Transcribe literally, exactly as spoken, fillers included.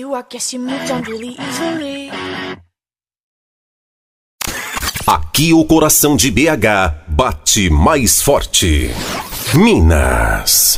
you, I guess you moved on really easily. Aqui o coração de B H bate mais forte. Minas.